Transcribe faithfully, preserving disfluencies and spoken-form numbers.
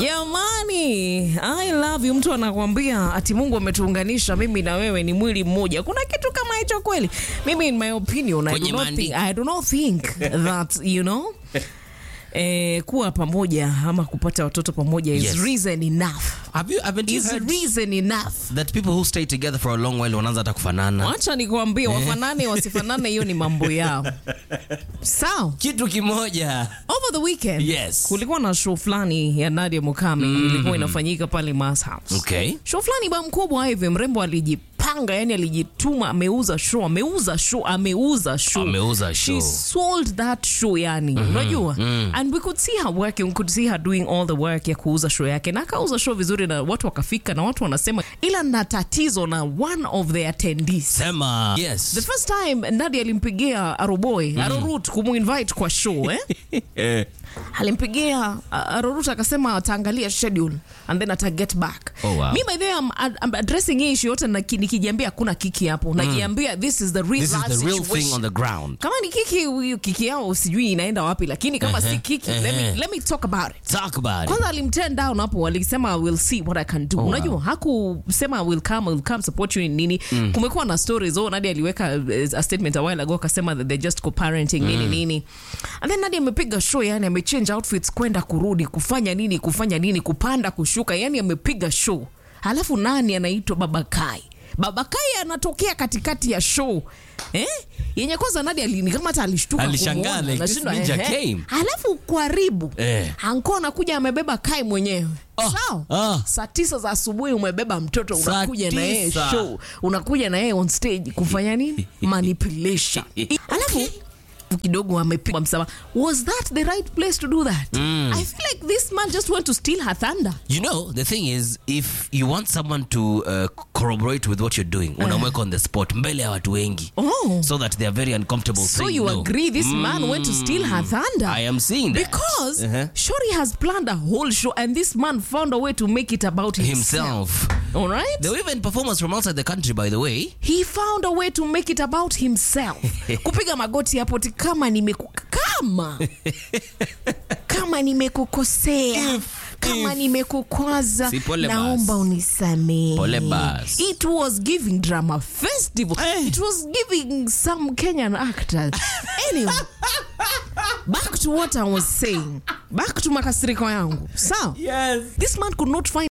Jamani, I love you. Mtu anakuambia ati Mungu ametuunganisha mimi na wewe ni mwili mmoja. Kuna kitu kama hicho kweli? Mimi in my opinion, I do not think, I do not think that, you know, eh, kuwa pamoja ama kupata watoto pamoja is yes. reason enough. Have you haven't you is heard reason enough that people who stay together for a long while wanaanza hata kufanana? Acha nikwambie, wafanane wasifanane, hiyo ni mambo yao. Sawa. Kitu kimoja. Over the weekend, yes. kulikuwa na show flani ya Nadia Mukami mm. ilikuwa inafanyika pale Mass House. Okay. Show flani ba mkubwa hivi, mrembo alijipanga, yani alijituma, ameuza show, ameuza show, ameuza show. Ameuza show. She sold that show yani. Mm-hmm. Unajua? Mm. And we could see her working, we could see her doing all the work ya kuuza show yake. Na kauza show vizuri na watu wakafika na watu wanasema ila na tatizo na one of the attendees. Sema. Yes. The first time Nadia alimpigia Aroboy, mm. Arorut kumuinvite kwa show eh. Alimpigia uh, Arorut akasema ataangalia schedule and then ata get back. Oh, wow. Me by the way I'm, I'm addressing hii issue yote na nikijiambia kuna kiki hapo. Najiambia this is the real This is the real situation. thing on the ground. Kama ni kiki, hiyo kiki yao sijui inaenda wapi, lakini kama uh-huh. si kiki, uh-huh. let me let me talk about it. Talk about it. Kwanza alimturn down hapo, walisema we'll see what I can do. Oh, unajua wow. hakusema will come will come support you in nini. Mm. Kumekuwa na stories oh Nadia aliweka a statement a while ago akasema that they're just co-parenting mm. nini nini. And then Nadia amepiga show, yani amechange outfits kwenda kurudi kufanya nini kufanya nini kupanda kushuka, yani amepiga show. Halafu nani anaitwa Baba Kai? Baba Kai anatokea katikati ya show. Eh? Yenye kwanza Nadia alini kama hata alishtuka alishangaa like this ninja eh, came. Halafu karibu eh. Anko anakuja amebeba Kai mwenyewe. Oh, sawa? Oh. Saa tisa za asubuhi umebeba mtoto unakuja na yeye show. Unakuja na yeye on stage kufanya nini? Manipulation. Halafu kidogo amepiga msama. Was that the right place to do that? Mm. I feel like this man just went to steal her thunder. You know, the thing is, if you want someone to uh, corroborate with what you're doing, uh. unamweka on the spot mbele ya watu wengi. Oh. So that they are very uncomfortable. So you no. agree this mm. man went to steal her thunder? I am seeing that. Because uh-huh. Shori has planned a whole show and this man found a way to make it about himself. Himself. All right? There were even performers from outside the country, by the way. He found a way to make it about himself. Kupiga magoti hapo kama nimeku kama kama nimekukosea, kama nimekukwaza, si naomba unisamee. Pole bas. It was giving drama festival. Hey. It was giving some Kenyan actors. Anyway, back to what I was saying. Back to makasiriko yangu. So, yes. This man could not find